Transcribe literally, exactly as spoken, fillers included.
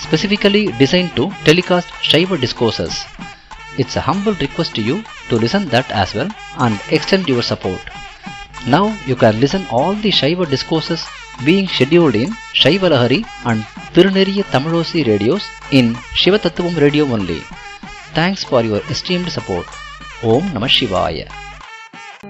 specifically designed to telecast Shaiva discourses. It's a humble request to you to listen that as well and extend your support. Now you can listen all the Shaiva discourses being scheduled in Shaiva Lahari and Tiruneriya Tamilosi radios in Shiva Tattvam radio only. Thanks for your esteemed support. Om Namah Shivaya.